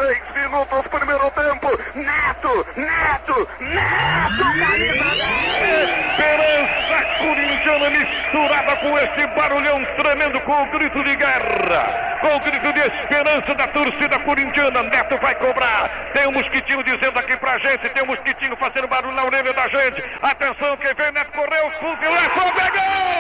6 minutos, primeiro tempo. Neto, camisa 10. Esperança corintiana misturada com esse barulhão tremendo, com o grito de guerra, com o grito de esperança da torcida corintiana. Neto vai cobrar. Tem um mosquitinho dizendo aqui pra gente, tem um mosquitinho fazendo barulho na orelha da gente. Atenção, quem vem, Neto correu, fuzilou, pegou!